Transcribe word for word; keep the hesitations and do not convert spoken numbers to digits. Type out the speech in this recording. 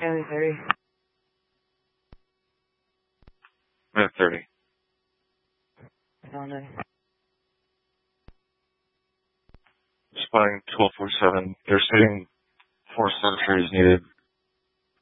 County thirty. Minute thirty. Founding. Spotting twelve forty-seven. They're stating four sentries needed.